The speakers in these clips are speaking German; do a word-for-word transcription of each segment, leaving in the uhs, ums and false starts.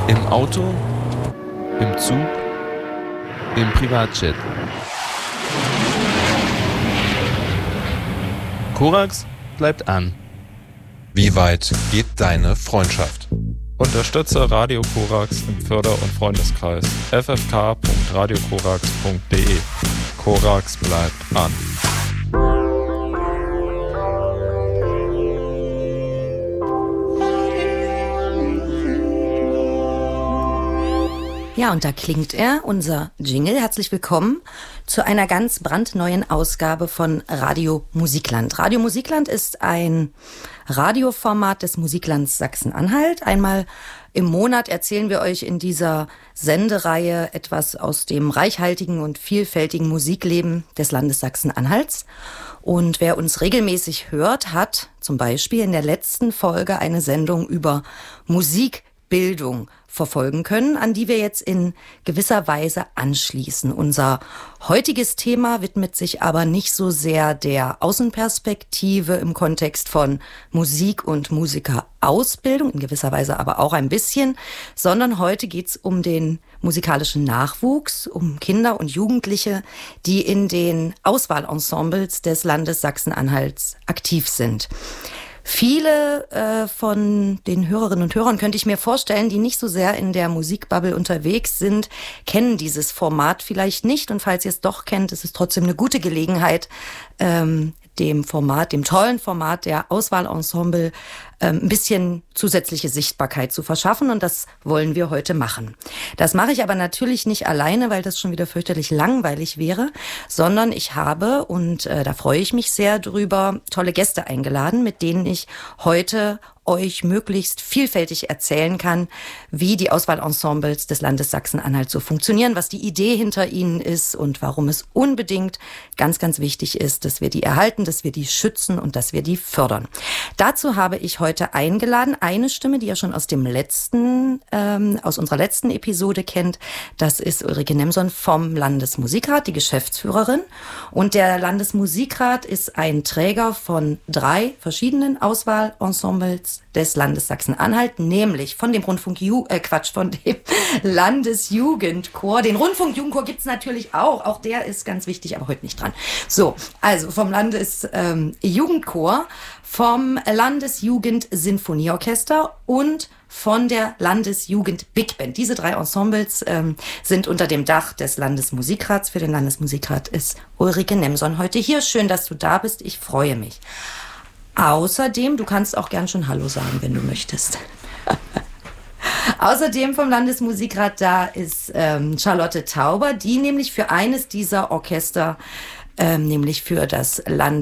Im Auto, im Zug, im Privatjet. Korax bleibt an. Wie weit geht deine Freundschaft? Unterstütze Radio Korax im Förder- und Freundeskreis f f k punkt radio korax punkt d e. Korax bleibt an. Ja, und da klingt er, unser Jingle. Herzlich willkommen zu einer ganz brandneuen Ausgabe von Radio Musikland. Radio Musikland ist ein Radioformat des Musiklands Sachsen-Anhalt. Einmal im Monat erzählen wir euch in dieser Sendereihe etwas aus dem reichhaltigen und vielfältigen Musikleben des Landes Sachsen-Anhalts. Und wer uns regelmäßig hört, hat zum Beispiel in der letzten Folge eine Sendung über Musikbildung verfolgen können, an die wir jetzt in gewisser Weise anschließen. Unser heutiges Thema widmet sich aber nicht so sehr der Außenperspektive im Kontext von Musik und Musikerausbildung, in gewisser Weise aber auch ein bisschen, sondern heute geht's um den musikalischen Nachwuchs, um Kinder und Jugendliche, die in den Auswahlensembles des Landes Sachsen-Anhalts aktiv sind. Viele äh, von den Hörerinnen und Hörern, könnte ich mir vorstellen, die nicht so sehr in der Musikbubble unterwegs sind, kennen dieses Format vielleicht nicht. Und falls ihr es doch kennt, ist es trotzdem eine gute Gelegenheit, ähm, dem Format, dem tollen Format der Auswahlensemble ähm, ein bisschen zusätzliche Sichtbarkeit zu verschaffen. Und das wollen wir heute machen. Das mache ich aber natürlich nicht alleine, weil das schon wieder fürchterlich langweilig wäre, sondern ich habe, und äh, da freue ich mich sehr drüber, tolle Gäste eingeladen, mit denen ich heute euch möglichst vielfältig erzählen kann, wie die Auswahlensembles des Landes Sachsen-Anhalt so funktionieren, was die Idee hinter ihnen ist und warum es unbedingt ganz, ganz wichtig ist, dass wir die erhalten, dass wir die schützen und dass wir die fördern. Dazu habe ich heute eingeladen eine Stimme, die ihr schon aus dem letzten, ähm, aus unserer letzten Episode kennt. Das ist Ulrike Nemson vom Landesmusikrat, die Geschäftsführerin. Und der Landesmusikrat ist ein Träger von drei verschiedenen Auswahlensembles des Landes Sachsen-Anhalt, nämlich von dem Rundfunk, äh Quatsch, von dem Landesjugendchor. Den Rundfunkjugendchor gibt's natürlich auch, auch der ist ganz wichtig, aber heute nicht dran. So, also vom Landesjugendchor, ähm, vom Landesjugendsinfonieorchester und von der Landesjugend Big Band. Diese drei Ensembles ähm, sind unter dem Dach des Landesmusikrats. Für den Landesmusikrat ist Ulrike Nemson heute hier. Schön, dass du da bist. Ich freue mich. Außerdem, du kannst auch gern schon Hallo sagen, wenn du möchtest. Außerdem vom Landesmusikrat da ist ähm, Charlotte Tauber, die nämlich für eines dieser Orchester, ähm, nämlich für das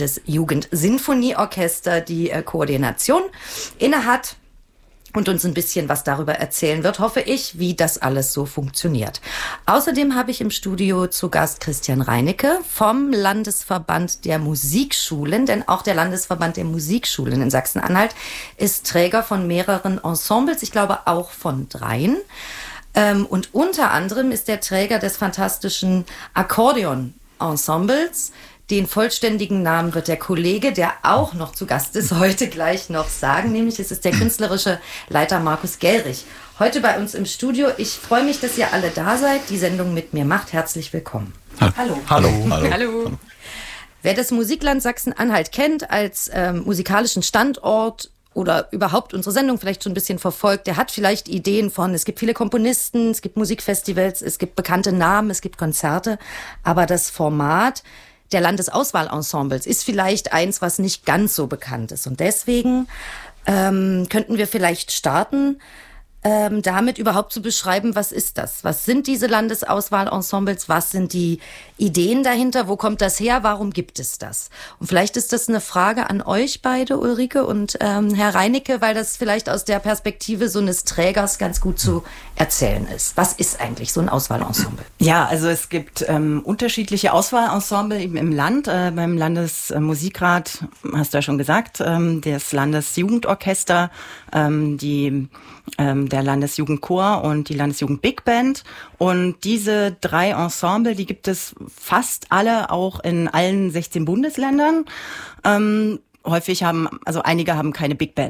Landesjugendsinfonieorchester, die äh, Koordination innehat und uns ein bisschen was darüber erzählen wird, hoffe ich, wie das alles so funktioniert. Außerdem habe ich im Studio zu Gast Christian Reinecke vom Landesverband der Musikschulen, denn auch der Landesverband der Musikschulen in Sachsen-Anhalt ist Träger von mehreren Ensembles, ich glaube auch von dreien. Und unter anderem ist der Träger des fantastischen Akkordeon-Ensembles. Den vollständigen Namen wird der Kollege, der auch noch zu Gast ist, heute gleich noch sagen. Nämlich es ist der künstlerische Leiter Markus Gellrich. Heute bei uns im Studio. Ich freue mich, dass ihr alle da seid, die Sendung mit mir macht. Herzlich willkommen. Ha- Hallo. Hallo. Hallo. Hallo. Wer das Musikland Sachsen-Anhalt kennt als ähm, musikalischen Standort oder überhaupt unsere Sendung vielleicht schon ein bisschen verfolgt, der hat vielleicht Ideen von, es gibt viele Komponisten, es gibt Musikfestivals, es gibt bekannte Namen, es gibt Konzerte, aber das Format der Landesauswahlensembles ist vielleicht eins, was nicht ganz so bekannt ist. Und deswegen ähm, könnten wir vielleicht starten, ähm, damit überhaupt zu beschreiben, was ist das? Was sind diese Landesauswahlensembles? Was sind die Ideen dahinter? Wo kommt das her? Warum gibt es das? Und vielleicht ist das eine Frage an euch beide, Ulrike und ähm, Herr Reinecke, weil das vielleicht aus der Perspektive so eines Trägers ganz gut zu erzählen ist. Was ist eigentlich so ein Auswahlensemble? Ja, also es gibt ähm, unterschiedliche Auswahlensemble im, im Land. Äh, beim Landesmusikrat, hast du ja schon gesagt, ähm, das Landesjugendorchester, ähm, die ähm, der Landesjugendchor und die Landesjugend Big Band. Und diese drei Ensemble, die gibt es fast alle auch in allen sechzehn Bundesländern. Ähm, häufig haben, also einige haben keine Big Band.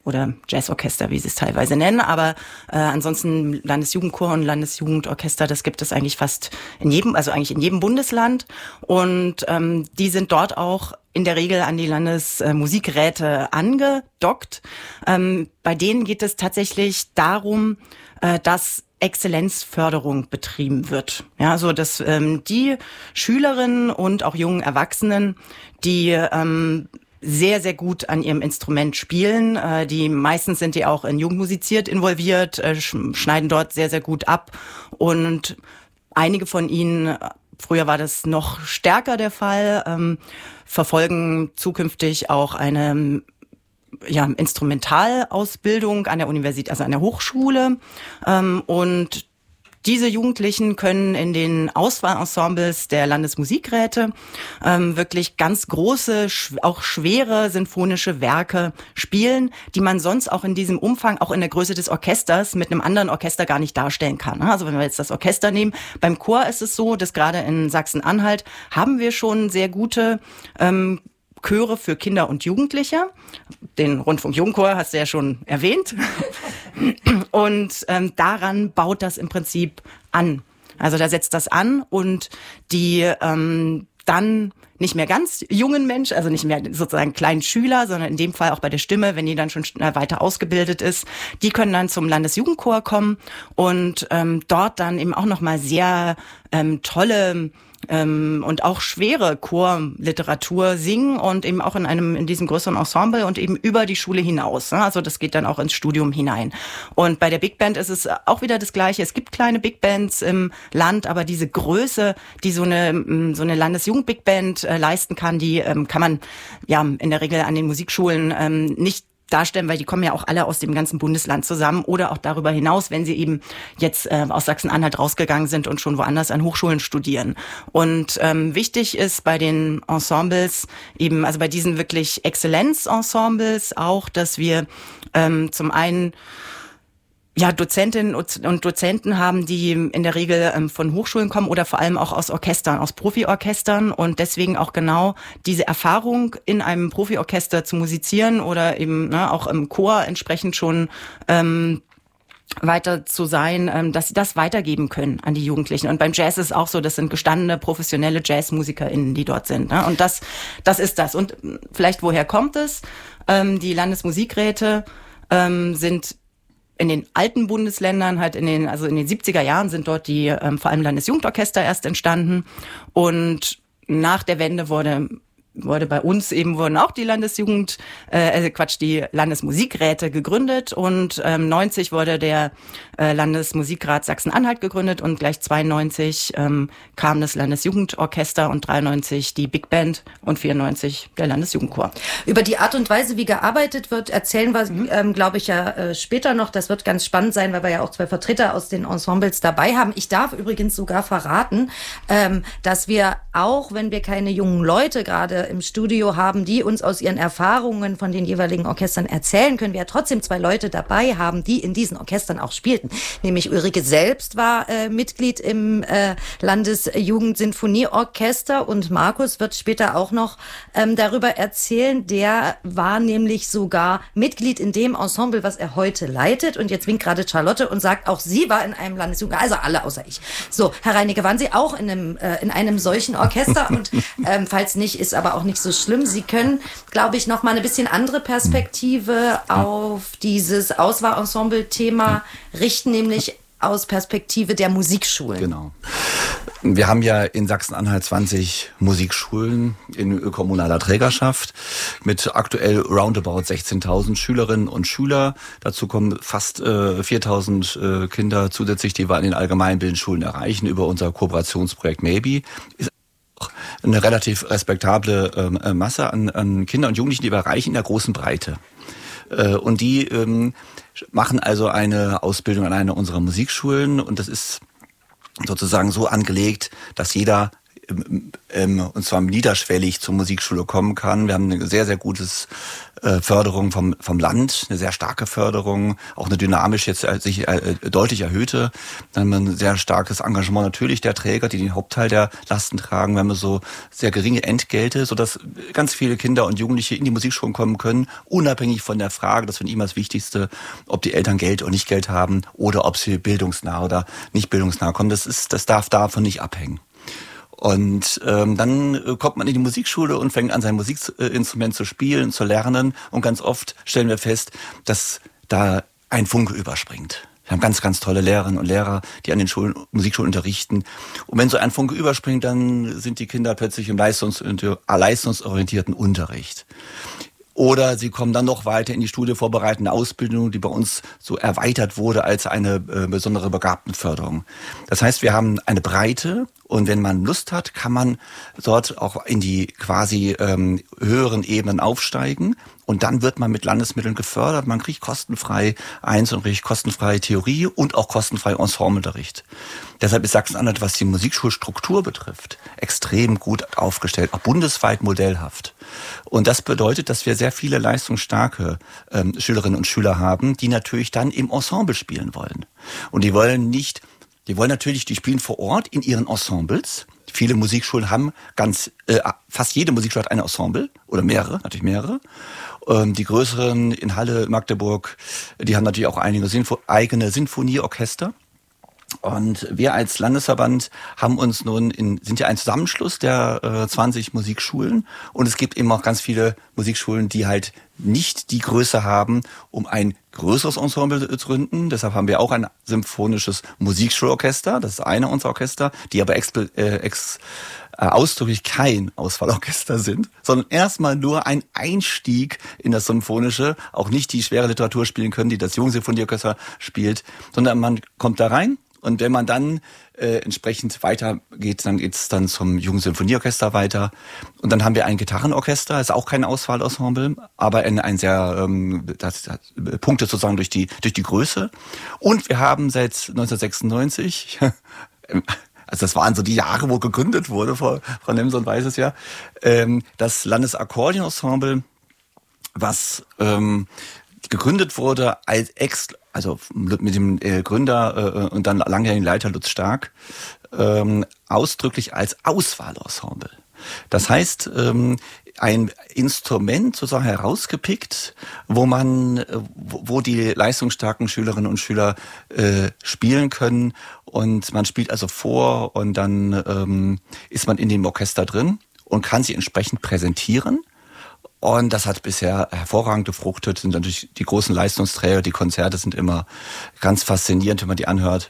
oder Jazzorchester, wie sie es teilweise nennen. Aber äh, ansonsten Landesjugendchor und Landesjugendorchester, das gibt es eigentlich fast in jedem, also eigentlich in jedem Bundesland. Und ähm, die sind dort auch in der Regel an die Landesmusikräte angedockt. Ähm, bei denen geht es tatsächlich darum, äh, dass Exzellenzförderung betrieben wird. Ja, also dass ähm, die Schülerinnen und auch jungen Erwachsenen, die ähm, sehr, sehr gut an ihrem Instrument spielen. Äh, die meistens sind die auch in Jugendmusiziert involviert, äh, schneiden dort sehr, sehr gut ab. Und einige von ihnen, früher war das noch stärker der Fall, ähm, verfolgen zukünftig auch eine ja, Instrumentalausbildung an der Universität, also an der Hochschule. Ähm, und diese Jugendlichen können in den Auswahlensembles der Landesmusikräte ähm, wirklich ganz große, sch- auch schwere sinfonische Werke spielen, die man sonst auch in diesem Umfang, auch in der Größe des Orchesters, mit einem anderen Orchester gar nicht darstellen kann. Also wenn wir jetzt das Orchester nehmen, beim Chor ist es so, dass gerade in Sachsen-Anhalt haben wir schon sehr gute ähm, Chöre für Kinder und Jugendliche. Den Rundfunk-Jugendchor hast du ja schon erwähnt. Und ähm, daran baut das im Prinzip an. Also da setzt das an und die ähm, dann nicht mehr ganz jungen Menschen, also nicht mehr sozusagen kleinen Schüler, sondern in dem Fall auch bei der Stimme, wenn die dann schon weiter ausgebildet ist, die können dann zum Landesjugendchor kommen und ähm, dort dann eben auch nochmal sehr ähm, tolle Ähm, und auch schwere Chorliteratur singen und eben auch in einem in diesem größeren Ensemble und eben über die Schule hinaus. Ne? Also das geht dann auch ins Studium hinein. Und bei der Big Band ist es auch wieder das Gleiche. Es gibt kleine Big Bands im Land, aber diese Größe, die so eine so eine Landesjugend-Big Band äh, leisten kann, die ähm, kann man ja in der Regel an den Musikschulen ähm, nicht darstellen, weil die kommen ja auch alle aus dem ganzen Bundesland zusammen oder auch darüber hinaus, wenn sie eben jetzt äh, aus Sachsen-Anhalt rausgegangen sind und schon woanders an Hochschulen studieren. Und ähm, wichtig ist bei den Ensembles eben, also bei diesen wirklich Exzellenzensembles auch, dass wir ähm, zum einen ja, Dozentinnen und Dozenten haben, die in der Regel ähm, von Hochschulen kommen oder vor allem auch aus Orchestern, aus Profiorchestern und deswegen auch genau diese Erfahrung in einem Profiorchester zu musizieren oder eben ne, auch im Chor entsprechend schon ähm, weiter zu sein, ähm, dass sie das weitergeben können an die Jugendlichen. Und beim Jazz ist es auch so, das sind gestandene, professionelle JazzmusikerInnen, die dort sind. Ne? Und das, das ist das. Und vielleicht woher kommt es? Ähm, die Landesmusikräte ähm, sind in den alten Bundesländern, halt in den, also in den siebziger Jahren sind dort die ähm, vor allem Landesjugendorchester erst entstanden und nach der Wende wurde wurde bei uns eben wurden auch die Landesjugend, äh, also Quatsch, die Landesmusikräte gegründet und ähm, neunzig wurde der äh, Landesmusikrat Sachsen-Anhalt gegründet und gleich zweiundneunzig ähm, kam das Landesjugendorchester und dreiundneunzig die Big Band und vierundneunzig der Landesjugendchor. Über die Art und Weise, wie gearbeitet wird, erzählen wir, mhm. ähm, glaube ich, ja äh, später noch. Das wird ganz spannend sein, weil wir ja auch zwei Vertreter aus den Ensembles dabei haben. Ich darf übrigens sogar verraten, ähm, dass wir auch, wenn wir keine jungen Leute gerade im Studio haben, die uns aus ihren Erfahrungen von den jeweiligen Orchestern erzählen können, wir ja trotzdem zwei Leute dabei haben, die in diesen Orchestern auch spielten. Nämlich Ulrike selbst war äh, Mitglied im äh, Landesjugendsinfonieorchester und Markus wird später auch noch ähm, darüber erzählen. Der war nämlich sogar Mitglied in dem Ensemble, was er heute leitet. Und jetzt winkt gerade Charlotte und sagt, auch sie war in einem Landesjugend, also alle außer ich. So, Herr Reinicke, waren Sie auch in einem, äh, in einem solchen Orchester? Und ähm, falls nicht, ist aber auch nicht so schlimm. Sie können, glaube ich, noch mal eine bisschen andere Perspektive auf dieses Auswahlensemble-Thema richten, nämlich aus Perspektive der Musikschulen. Genau. Wir haben ja in Sachsen-Anhalt zwanzig Musikschulen in kommunaler Trägerschaft mit aktuell roundabout sechzehntausend Schülerinnen und Schüler. Dazu kommen fast äh, viertausend äh, Kinder zusätzlich, die wir an den allgemeinbildenden Schulen erreichen über unser Kooperationsprojekt Maybe. Ist eine relativ respektable äh, Masse an, an Kindern und Jugendlichen, die wir erreichen in der großen Breite. Äh, und die ähm, machen also eine Ausbildung an einer unserer Musikschulen und das ist sozusagen so angelegt, dass jeder ähm, und zwar niederschwellig zur Musikschule kommen kann. Wir haben eine sehr, sehr gutes äh, Förderung vom, vom Land, eine sehr starke Förderung, auch eine dynamisch jetzt äh, sich äh, deutlich erhöhte. Dann haben wir ein sehr starkes Engagement natürlich der Träger, die den Hauptteil der Lasten tragen. Wir haben so sehr geringe Entgelte, sodass ganz viele Kinder und Jugendliche in die Musikschulen kommen können, unabhängig von der Frage, das finde ich immer das Wichtigste, ob die Eltern Geld oder nicht Geld haben oder ob sie bildungsnah oder nicht bildungsnah kommen. Das ist, das darf davon nicht abhängen. Und ähm, dann kommt man in die Musikschule und fängt an, sein Musikinstrument zu spielen, zu lernen. Und ganz oft stellen wir fest, dass da ein Funke überspringt. Wir haben ganz, ganz tolle Lehrerinnen und Lehrer, die an den Schulen, Musikschulen unterrichten. Und wenn so ein Funke überspringt, dann sind die Kinder plötzlich im leistungs- leistungsorientierten Unterricht. Oder sie kommen dann noch weiter in die studievorbereitende Ausbildung, die bei uns so erweitert wurde als eine äh, besondere Begabtenförderung. Das heißt, wir haben eine Breite und wenn man Lust hat, kann man dort auch in die quasi ähm, höheren Ebenen aufsteigen. Und dann wird man mit Landesmitteln gefördert. Man kriegt kostenfrei Einzelunterricht, kostenfrei Theorie und auch kostenfrei Ensembleunterricht. Deshalb ist Sachsen-Anhalt, was die Musikschulstruktur betrifft, extrem gut aufgestellt, auch bundesweit modellhaft. Und das bedeutet, dass wir sehr viele leistungsstarke ähm, Schülerinnen und Schüler haben, die natürlich dann im Ensemble spielen wollen. Und die wollen nicht, die wollen natürlich, die spielen vor Ort in ihren Ensembles. Viele Musikschulen haben ganz, äh, fast jede Musikschule hat ein Ensemble oder mehrere, natürlich mehrere. Ähm, die größeren in Halle, Magdeburg, die haben natürlich auch einige Sinfo- eigene Sinfonieorchester. Und wir als Landesverband haben uns nun in, sind ja ein Zusammenschluss der äh, zwanzig Musikschulen und es gibt eben auch ganz viele Musikschulen, die halt nicht die Größe haben, um ein größeres Ensemble zu gründen. Deshalb haben wir auch ein symphonisches Musikschulorchester, das ist eine unserer Orchester, die aber ex, äh, ex, äh, ausdrücklich kein Auswahlorchester sind, sondern erstmal nur ein Einstieg in das Symphonische, auch nicht die schwere Literatur spielen können, die das Jungsinfonieorchester spielt, sondern man kommt da rein. Und wenn man dann äh, entsprechend weitergeht, dann geht's dann zum Jugendsinfonieorchester weiter. Und dann haben wir ein Gitarrenorchester, ist auch kein Auswahlensemble, aber ein, ein sehr ähm, das, das punktet sozusagen durch die durch die Größe. Und wir haben seit neunzehnhundertsechsundneunzig, also das waren so die Jahre, wo gegründet wurde, Frau, Frau Nemson weiß es ja, ähm, das Landesakkordeonensemble, was ähm, gegründet wurde als ex also mit dem äh, Gründer äh, und dann langjährigen Leiter Lutz Stark, ähm, ausdrücklich als Auswahlensemble. Das heißt, ähm, ein Instrument sozusagen herausgepickt, wo man, wo die leistungsstarken Schülerinnen und Schüler äh, spielen können und man spielt also vor und dann ähm, ist man in dem Orchester drin und kann sie entsprechend präsentieren. Und das hat bisher hervorragend gefruchtet, sind natürlich die großen Leistungsträger, die Konzerte sind immer ganz faszinierend, wenn man die anhört.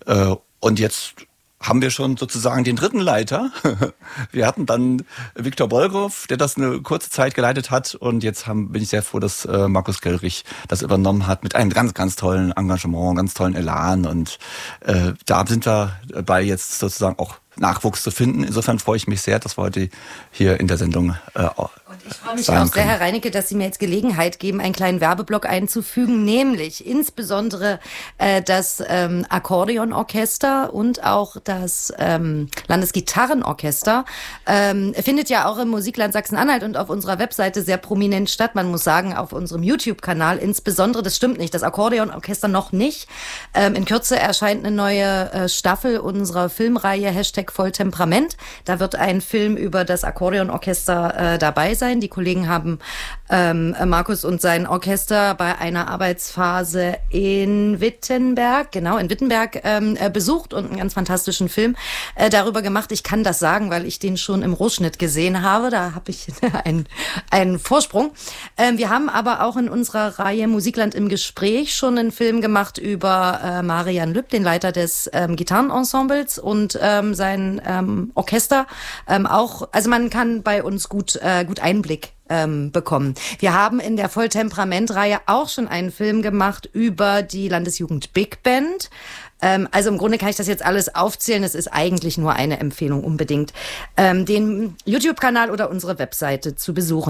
Und jetzt haben wir schon sozusagen den dritten Leiter. Wir hatten dann Viktor Bolgrow, der das eine kurze Zeit geleitet hat und jetzt haben, bin ich sehr froh, dass Markus Gellrich das übernommen hat mit einem ganz, ganz tollen Engagement, ganz tollen Elan und äh, da sind wir dabei jetzt sozusagen auch Nachwuchs zu finden. Insofern freue ich mich sehr, dass wir heute hier in der Sendung äh, ich freue mich auch sehr, Herr Reinecke, dass Sie mir jetzt Gelegenheit geben, einen kleinen Werbeblock einzufügen, nämlich insbesondere äh, das ähm, Akkordeonorchester und auch das ähm, Landesgitarrenorchester ähm, findet ja auch im Musikland Sachsen-Anhalt und auf unserer Webseite sehr prominent statt. Man muss sagen, auf unserem YouTube-Kanal insbesondere, das stimmt nicht, das Akkordeonorchester noch nicht. Ähm, in Kürze erscheint eine neue äh, Staffel unserer Filmreihe Hashtag Volltemperament. Da wird ein Film über das Akkordeonorchester äh, dabei sein. Die Kollegen haben ähm, Markus und sein Orchester bei einer Arbeitsphase in Wittenberg, genau, in Wittenberg ähm, äh, besucht und einen ganz fantastischen Film äh, darüber gemacht. Ich kann das sagen, weil ich den schon im Rohschnitt gesehen habe. Da habe ich einen, einen Vorsprung. Ähm, wir haben aber auch in unserer Reihe Musikland im Gespräch schon einen Film gemacht über äh, Marian Lüpp, den Leiter des ähm, Gitarrenensembles und ähm, sein ähm, Orchester. Ähm, auch, also man kann bei uns gut, äh, gut Einblick ähm, bekommen. Wir haben in der Volltemperament-Reihe auch schon einen Film gemacht über die Landesjugend Big Band. Ähm, also im Grunde kann ich das jetzt alles aufzählen. Es ist eigentlich nur eine Empfehlung unbedingt, ähm, den YouTube-Kanal oder unsere Webseite zu besuchen.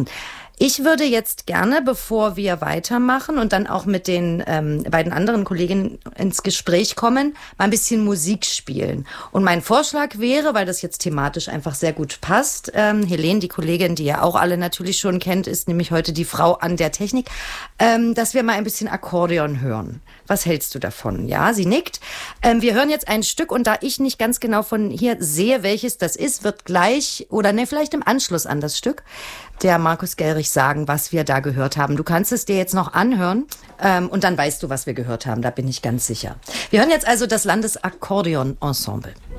Ich würde jetzt gerne, bevor wir weitermachen und dann auch mit den ähm, beiden anderen Kolleginnen ins Gespräch kommen, mal ein bisschen Musik spielen. Und mein Vorschlag wäre, weil das jetzt thematisch einfach sehr gut passt, ähm, Helene, die Kollegin, die ihr auch alle natürlich schon kennt, ist nämlich heute die Frau an der Technik, ähm, dass wir mal ein bisschen Akkordeon hören. Was hältst du davon? Ja, sie nickt. Ähm, wir hören jetzt ein Stück und da ich nicht ganz genau von hier sehe, welches das ist, wird gleich oder ne, vielleicht im Anschluss an das Stück der Markus Gellrich sagen, was wir da gehört haben. Du kannst es dir jetzt noch anhören ähm, und dann weißt du, was wir gehört haben. Da bin ich ganz sicher. Wir hören jetzt also das Landesakkordeon-Ensemble.